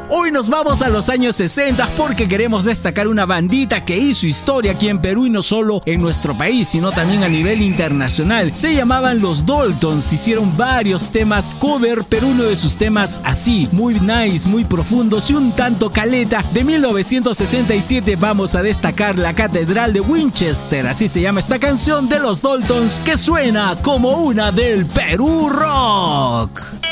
Hoy nos vamos a los años 60 porque queremos destacar una bandita que hizo historia aquí en Perú y no solo en nuestro país, sino también a nivel internacional. Se llamaban los Daltons, hicieron varios temas cover, pero uno de sus temas así, muy nice, muy profundos y un tanto caleta. De 1967 vamos a destacar La Catedral de Winchester, así se llama esta canción de los Daltons que suena como una del Perú Rock.